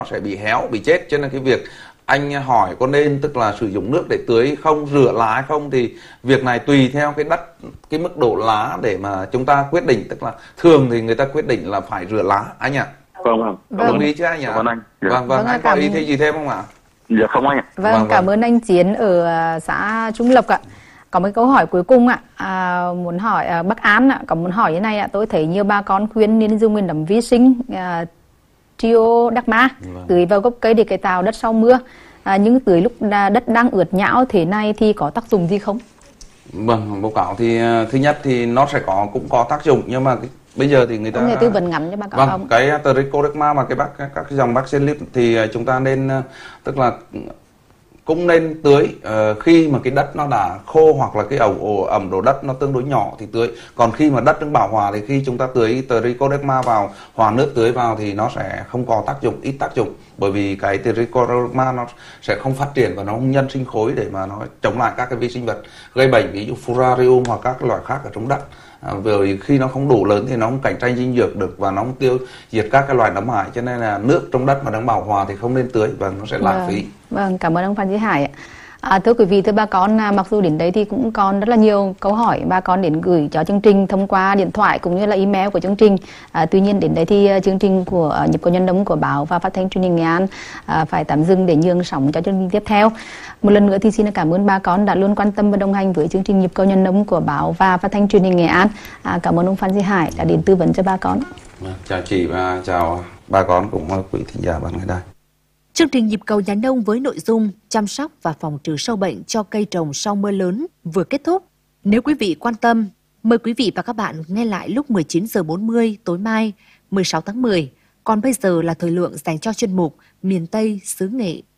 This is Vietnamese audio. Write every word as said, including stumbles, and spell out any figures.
sẽ bị héo, bị chết. Cho nên cái việc anh hỏi có nên tức là sử dụng nước để tưới không, rửa lá hay không, thì việc này tùy theo cái đất, cái mức độ lá để mà chúng ta quyết định. Tức là thường thì người ta quyết định là phải rửa lá anh ạ. Vâng vâng. Vâng. Đồng ý chứ anh ạ? Cảm ơn anh. Dạ. Vâng vâng, Vâng, anh cảm có ý ơn. thấy gì thêm không ạ? Dạ không anh ạ. Vâng, Vâng, cảm vâng. ơn anh Chiến ở à, xã Trung Lộc ạ. Có một câu hỏi cuối cùng ạ, à, muốn hỏi à, Bắc An ạ, có muốn hỏi như này ạ, tôi thấy nhiều bà con khuyên nên dùng nguyên nấm vi sinh à, Trioderma Vâng. tưới vào gốc cây để cải tạo đất sau mưa. À, nhưng tưới lúc đa- đất đang ướt nhão thế này thì có tác dụng gì không? Vâng, báo cáo thì ờ, thứ nhất thì nó sẽ có cũng có tác dụng, nhưng mà cái, bây giờ thì người ta Ông nghe tư vấn ngắn cho bà con vâng, ông. cái Trichoderma mà cái bác các cái dòng bác Xelip thì ờ, chúng ta nên ờ, tức là cũng nên tưới ờ, khi mà cái đất nó đã khô hoặc là cái ẩm ổ ẩm độ đất nó tương đối nhỏ thì tưới. Còn khi mà đất đang bảo hòa thì khi chúng ta tưới Trichoderma vào, hòa nước tưới vào thì nó sẽ không có tác dụng, ít tác dụng, bởi vì cái Trichoderma nó sẽ không phát triển và nó không nhân sinh khối để mà nó chống lại các cái vi sinh vật gây bệnh, ví dụ Fusarium hoặc các loại khác ở trong đất. À, bởi khi nó không đủ lớn thì nó không cạnh tranh dinh dưỡng được và nó không tiêu diệt các cái loài nấm hại, cho nên là nước trong đất mà đang bảo hòa thì không nên tưới và nó sẽ lãng Vâng. phí. Vâng, cảm ơn ông Phan Chí Hải ạ. À, thưa quý vị, thưa bà con, à, mặc dù đến đây thì cũng còn rất là nhiều câu hỏi bà con đến gửi cho chương trình thông qua điện thoại cũng như là email của chương trình. À, tuy nhiên đến đây thì uh, chương trình của uh, Nhịp cầu Nhân Nông của báo và Phát thanh Truyền hình Nghệ An uh, phải tạm dừng để nhường sóng cho chương trình tiếp theo. Một lần nữa thì xin cảm ơn bà con đã luôn quan tâm và đồng hành với chương trình Nhịp cầu Nhân Nông của báo và Phát thanh Truyền hình Nghệ An. À, cảm ơn ông Phan Chí Hải đã đến tư vấn cho bà con. Vâng, chào chị và chào bà con cũng quý thính giả bạn nghe đài. Chương trình Nhịp cầu nhà nông với nội dung chăm sóc và phòng trừ sâu bệnh cho cây trồng sau mưa lớn vừa kết thúc. Nếu quý vị quan tâm, mời quý vị và các bạn nghe lại lúc mười chín giờ bốn mươi tối mai mười sáu tháng mười. Còn bây giờ là thời lượng dành cho chuyên mục Miền Tây xứ Nghệ.